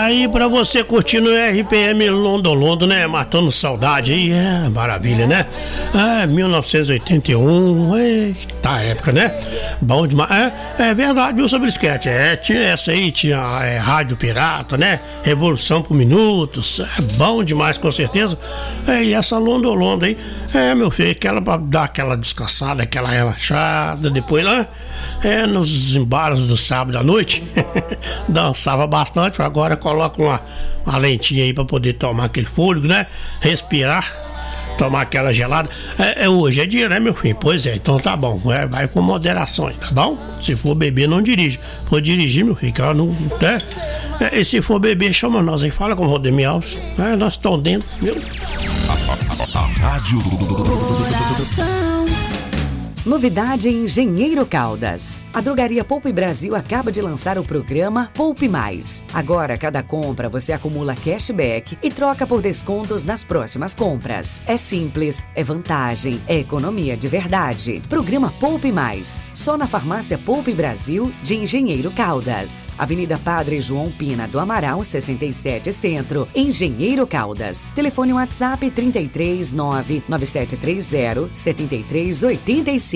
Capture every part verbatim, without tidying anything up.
Aí pra você curtindo o R P M Londo Londo, né? Matando saudade aí, é maravilha, né? É, mil novecentos e oitenta e um, eita época, né? Bom demais. É, é verdade, viu, sobre esquete. É, tinha essa aí, tinha é, Rádio Pirata, né? Revolução por Minutos. É bom demais, com certeza. É, e essa Londo Londo aí, é, meu filho, aquela pra dar aquela descansada, aquela relaxada, depois lá, é, nos embalos do sábado à noite, dançava bastante, agora coloca uma, uma lentinha aí pra poder tomar aquele fôlego, né? Respirar, tomar aquela gelada. É, é, hoje é dia, né, meu filho? Pois é, então tá bom. É, vai com moderação aí, tá bom? Se for beber, não dirige. Se for dirigir, meu filho, ela não. Né? É, e se for beber, chama nós aí. Fala com o Rodemir Alves. É, nós estamos dentro, viu? A, a, a rádio. Novidade em Engenheiro Caldas. A Drogaria Poupe Brasil acaba de lançar o programa Poupe Mais. Agora, cada compra você acumula cashback e troca por descontos nas próximas compras. É simples, é vantagem, é economia de verdade. Programa Poupe Mais. Só na Farmácia Poupe Brasil de Engenheiro Caldas. Avenida Padre João Pina do Amaral, sessenta e sete Centro, Engenheiro Caldas. Telefone WhatsApp trinta e três, nove nove sete três zero, sete três oito cinco.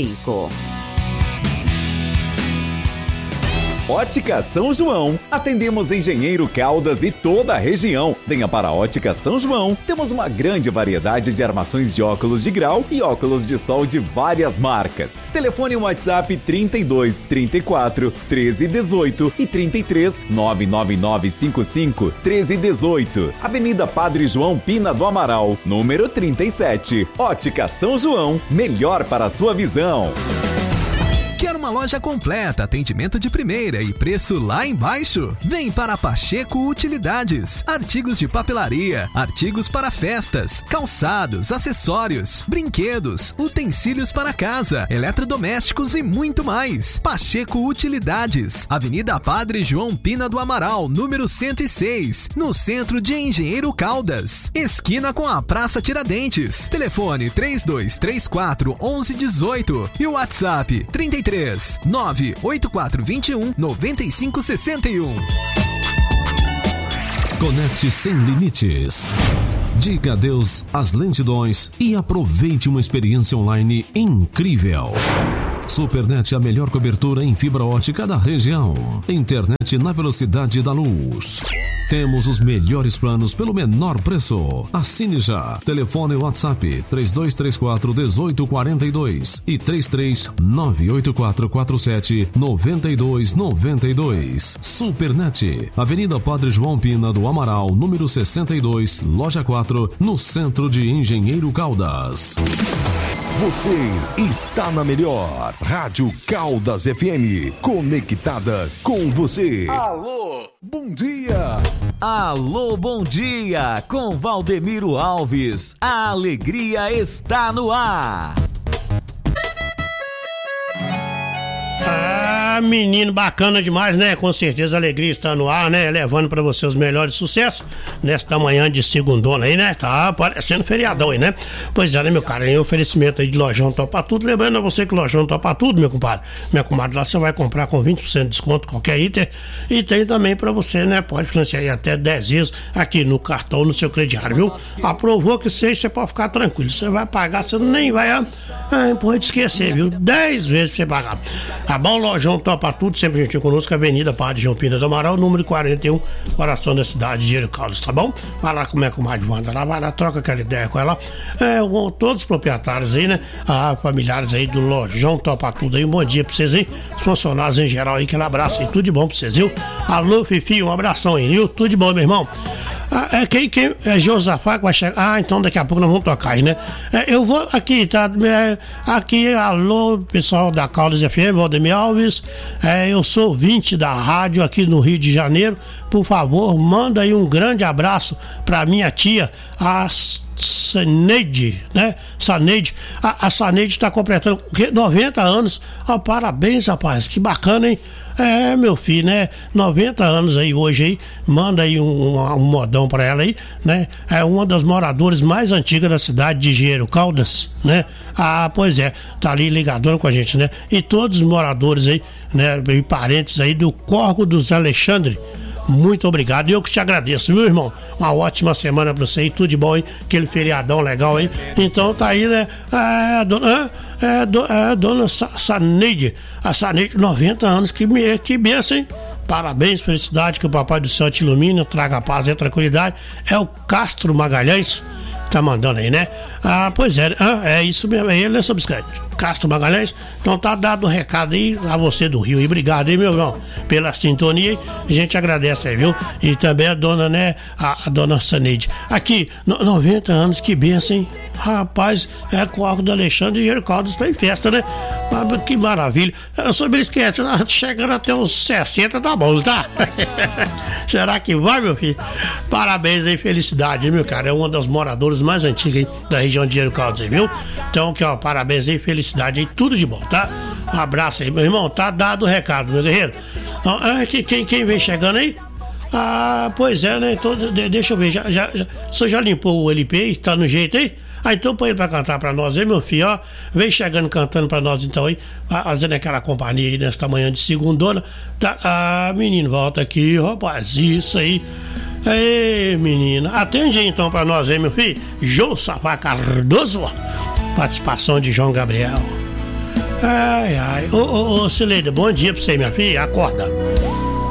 Ótica São João. Atendemos Engenheiro Caldas e toda a região. Venha para a Ótica São João. Temos uma grande variedade de armações de óculos de grau e óculos de sol de várias marcas. Telefone WhatsApp trinta e dois, trinta e quatro, treze dezoito e trinta e três, nove nove nove cinco cinco, treze dezoito. Avenida Padre João Pina do Amaral, número trinta e sete. Ótica São João. Melhor para a sua visão. Quer uma loja completa, atendimento de primeira e preço lá embaixo? Vem para Pacheco Utilidades. Artigos de papelaria, artigos para festas, calçados, acessórios, brinquedos, utensílios para casa, eletrodomésticos e muito mais. Pacheco Utilidades. Avenida Padre João Pina do Amaral, número cento e seis, no centro de Engenheiro Caldas. Esquina com a Praça Tiradentes. Telefone três dois três quatro, onze dezoito e o WhatsApp trinta e três, nove oito quatro dois um, nove cinco seis um. Conecte sem limites. Diga adeus às lentidões e aproveite uma experiência online incrível. Supernet, a melhor cobertura em fibra ótica da região. Internet na velocidade da luz. Temos os melhores planos pelo menor preço. Assine já. Telefone e WhatsApp três dois três quatro, um oito quatro dois e três três nove oito quatro quatro sete, nove dois nove dois. Supernet, Avenida Padre João Pina do Amaral, número sessenta e dois, loja quatro, no centro de Engenheiro Caldas. Você está na melhor Rádio Caldas F M, conectada com você. Alô, bom dia. Alô, bom dia, com Valdemiro Alves. A alegria está no ar. Ah, menino, bacana demais, né? Com certeza a alegria está no ar, né? Levando pra você os melhores sucessos nesta manhã de segundona aí, né? Tá parecendo feriadão aí, né? Pois é, né, meu cara? Em oferecimento aí de Lojão Topa Tudo. Lembrando a você que Lojão Topa Tudo, meu compadre. Minha comadre, lá você vai comprar com vinte por cento de desconto qualquer item. E tem também pra você, né? Pode financiar aí até dez vezes aqui no cartão, no seu crediário, viu? Aprovou que seja, você pode ficar tranquilo. Você vai pagar, você nem vai ah, pode esquecer, viu? dez vezes pra você pagar. Tá bom? Lojão Topa Tudo, sempre gentil conosco, Avenida Padre João Pina do Amaral, número quarenta e um, coração da cidade de Engenheiro Caldas, tá bom? Vai lá como é que o Mário Wanda lá, vai lá, troca aquela ideia com ela. É, todos os proprietários aí, né? Ah, familiares aí do Lojão Topa Tudo aí, um bom dia pra vocês aí, os funcionários em geral aí, aquele abraço aí, tudo de bom pra vocês, viu? Alô, Fifi, um abração aí, viu? Tudo de bom, meu irmão. Ah, é quem, quem é Josafá que vai chegar. Ah, então daqui a pouco nós vamos tocar aí, né? É, eu vou aqui, tá? É, aqui, alô, pessoal da Caldas F M, Valdemir Alves. É, eu sou ouvinte da rádio aqui no Rio de Janeiro. Por favor, manda aí um grande abraço pra minha tia, a Saneide, né? Saneide. A, a Saneide está completando noventa anos. Oh, parabéns, rapaz, que bacana, hein? É, meu filho, né? noventa anos aí hoje aí. Manda aí um, um modão pra ela aí, né? É uma das moradoras mais antigas da cidade de Engenheiro Caldas, né? Ah, pois é, tá ali ligadona com a gente, né? E todos os moradores aí, né? E parentes aí do Corgo dos Alexandre. Muito obrigado. E eu que te agradeço, viu, irmão? Uma ótima semana pra você aí, tudo de bom, hein? Aquele feriadão legal aí. Então tá aí, né? É, dona, é, do, é, dona Saneide, a Saneide, noventa anos, que, que benção, hein? Parabéns, felicidade, que o Papai do Céu te ilumine, traga paz e tranquilidade. É o Castro Magalhães, tá mandando aí, né? Ah, pois é, ah, é isso mesmo, é ele, né, subscribe. Castro Magalhães, então tá dado o um recado aí a você do Rio, e obrigado aí, meu irmão, pela sintonia, a gente agradece aí, viu? E também a dona, né, a, a dona Saneide, aqui, no, noventa anos, que benção, hein? Rapaz, é com o arco do Alexandre e Engenheiro Caldas tá em festa, né? Ah, que maravilha, eu sou esquece, chegando até uns sessenta, tá bom, tá? Será que vai, meu filho? Parabéns aí, felicidade, meu cara, é uma das moradoras mais antigas aí, da região de Engenheiro Caldas, aí, viu? Então, aqui, ó, parabéns aí, felicidade aí, tudo de bom, tá? Um abraço aí, meu irmão, tá dado o recado, meu guerreiro. Ah, quem, quem vem chegando aí? Ah, pois é, né? Então, deixa eu ver, já, já, já, o senhor já limpou o L P aí? Tá no jeito aí? Ah, então põe ele pra cantar pra nós aí, meu filho, ó. Vem chegando cantando pra nós então aí, fazendo aquela companhia aí nesta manhã de segundona. Tá, ah, menino, volta aqui, rapaz, isso aí. Ei, menina, atende aí então pra nós aí, meu filho. Jô Safá Cardoso, participação de João Gabriel. Ai, ai, ô, ô, ô, Cileida, bom dia pra você, minha filha, acorda.